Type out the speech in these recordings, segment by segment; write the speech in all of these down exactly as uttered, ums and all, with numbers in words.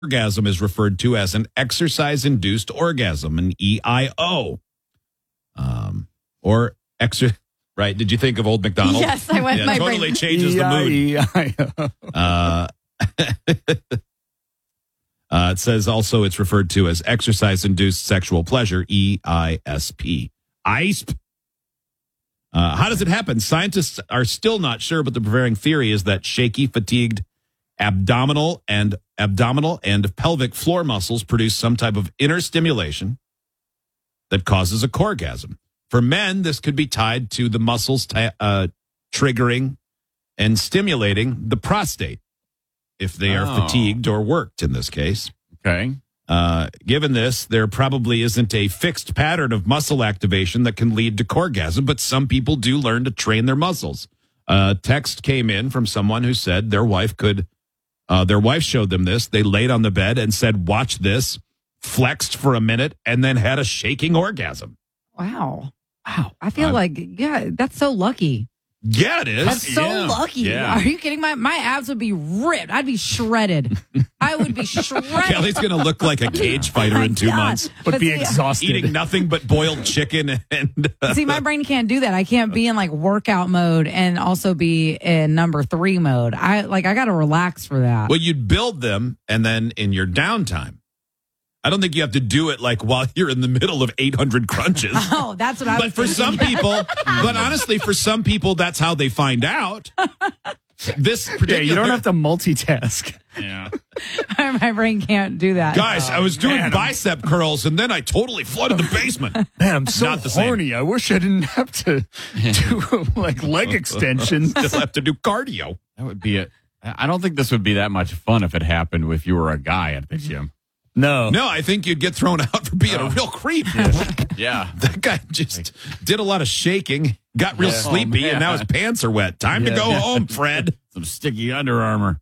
orgasm is referred to as an exercise-induced orgasm, an E I O. Um, or exer. Right? Did you think of Old MacDonald? Yes, I went. Yeah, my totally brain. changes the mood. E I O. Uh, uh, it says also it's referred to as exercise-induced sexual pleasure, E I S P. I S P. Uh, how does it happen? Scientists are still not sure, but the prevailing theory is that shaky, fatigued abdominal and abdominal and pelvic floor muscles produce some type of inner stimulation that causes a corgasm. For men, this could be tied to the muscles t- uh, triggering and stimulating the prostate if they are Oh. fatigued or worked in this case. Okay. Uh, given this, there probably isn't a fixed pattern of muscle activation that can lead to corgasm, but some people do learn to train their muscles. A text came in from someone who said their wife could, uh, their wife showed them this. They laid on the bed and said, watch this, flexed for a minute, and then had a shaking orgasm. Wow. Wow. I feel I'm- like, yeah, that's so lucky. Yeah, it is. That's so Yeah. lucky. Yeah. Are you kidding? My my abs would be ripped. I'd be shredded. I would be shredded. Kelly's going to look like a cage fighter in two God. months, But, be see, exhausted. eating nothing but boiled chicken. And uh, See, my brain can't do that. I can't be in like workout mode and also be in number three mode. I like I got to relax for that. well, you'd build them, and then in your downtime, I don't think you have to do it like while you're in the middle of eight hundred crunches. Oh, that's what I was But for some thinking. people, but honestly, for some people, that's how they find out. This Yeah, particular you don't have to multitask. Yeah. my brain can't do that. guys. I was doing man. bicep curls, and then I totally flooded the basement. Man, I'm so Not the same. horny. I wish I didn't have to do like leg extensions. Still have to do cardio. That would be it. I don't think this would be that much fun if it happened if you were a guy at the gym. No. No, I think you'd get thrown out for being a real creep. Yeah. That guy just did a lot of shaking, got real Yeah. sleepy, Oh, and now his pants are wet. Time to Yeah. go home, Fred. Some sticky Under Armour.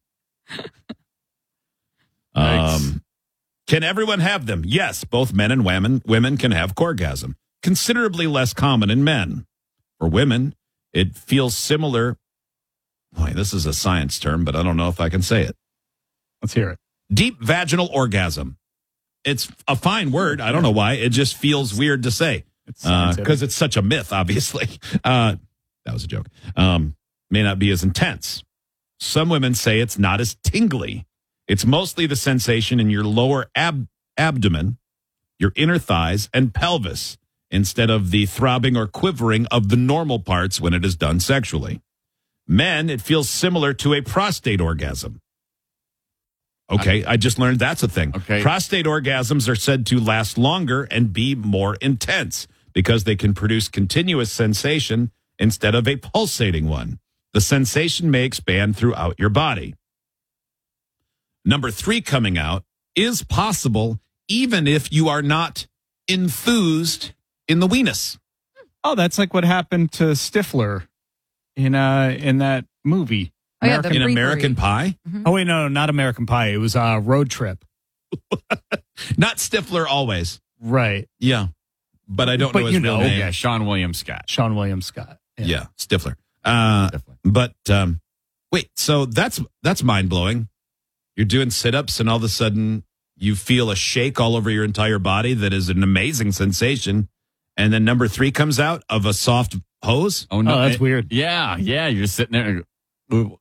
Um, can everyone have them? Yes, both men and women women can have corgasm. Considerably less common in men. For women, it feels similar. Boy, this is a science term, but I don't know if I can say it. Let's hear it. Deep vaginal orgasm. It's a fine word. I don't know why. It just feels weird to say It's because scientific. it's such a myth, obviously. Uh, that was a joke. Um, may not be as intense. Some women say it's not as tingly. It's mostly the sensation in your lower ab- abdomen, your inner thighs, and pelvis, instead of the throbbing or quivering of the normal parts when it is done sexually. Men, it feels similar to a prostate orgasm. Okay, I just learned that's a thing. Okay. Prostate orgasms are said to last longer and be more intense because they can produce continuous sensation instead of a pulsating one. The sensation may expand throughout your body. Number three coming out is possible even if you are not enthused in the weenus. Oh, that's like what happened to Stifler in uh in that movie. Oh, yeah, the In free American free. Pie? Oh wait, no, no, not American Pie. It was uh Road Trip. Not Stifler always. Right. Yeah. But I don't But know his you real know, name. Yeah, Sean William Scott. Sean William Scott. Yeah, Stifler. Uh, Definitely. but um, wait, so that's that's mind blowing. You're doing sit ups, and all of a sudden you feel a shake all over your entire body. That is an amazing sensation. And then number three comes out of a soft hose. Oh, no. Oh, that's it- weird. Yeah, yeah. You're sitting there. and go, "Ooh."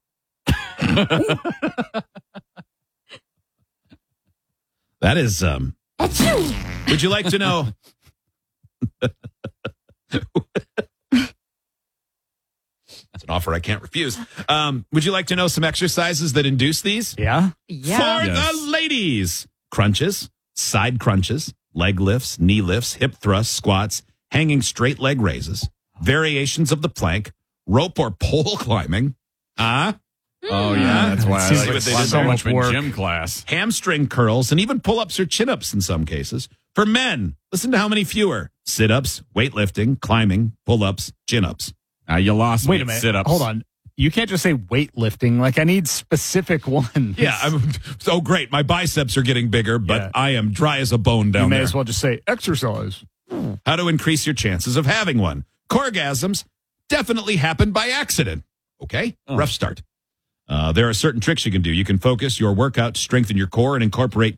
That is. Um, would you like to know? That's an offer I can't refuse. Um, would you like to know some exercises that induce these? Yeah. Yeah. For Yes. the ladies, crunches, side crunches, leg lifts, knee lifts, hip thrusts, squats, hanging straight leg raises, variations of the plank, rope or pole climbing, uh, Oh, yeah. That's why I Seems like like to so so much much in work. gym class. hamstring curls, and even pull ups or chin ups in some cases. For men, listen to how many fewer sit ups, weightlifting, climbing, pull ups, chin ups. Uh, you lost Wait me a at minute. sit-ups. Hold on. You can't just say weightlifting. Like I need specific ones. Yeah, I'm so great. My biceps are getting bigger, but Yeah. I am dry as a bone down You may there. as well just say exercise. How to increase your chances of having one. Corgasms definitely happen by accident. Okay, Oh. rough start. Uh, there are certain tricks you can do. You can focus your workout to strengthen your core and incorporate